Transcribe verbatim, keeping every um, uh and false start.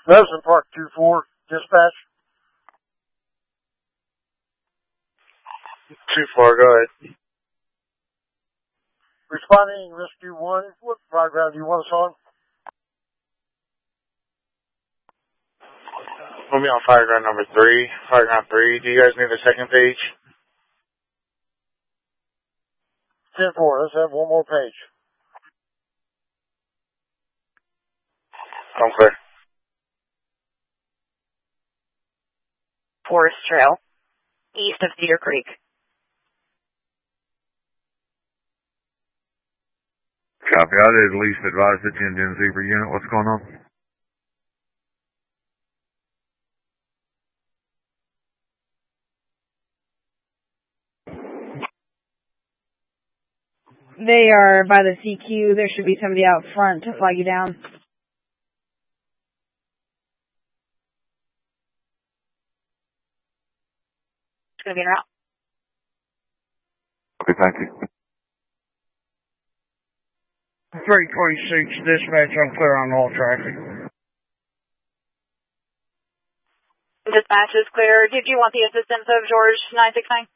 Medicine Park two four, dispatch. two four, go ahead. Responding Rescue one, what fire ground do you want us on? We'll be on fire ground number three. Fire ground three. Do you guys need the second page? ten four, let's have one more page. I'm clear. Forest Trail, east of Cedar Creek. Copy. I did at least advise the ten ten Zebra unit. What's going on? They are by the C Q. There should be somebody out front to flag you down. It's going to be en route. Okay, thank you. three twenty-six, dispatch, I'm clear on all traffic. Dispatch is clear. Did you want the assistance of George nine six nine?